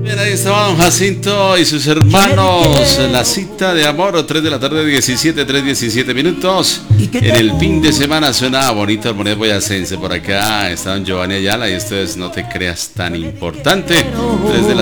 Bien, ahí estaba don Jacinto y sus hermanos. La cita de amor, 3 de la tarde, 3:17 minutos. En el fin de semana suena bonito Armonía Boyacense. Por acá está don Giovanni Ayala y esto es No te creas tan importante. 3 de la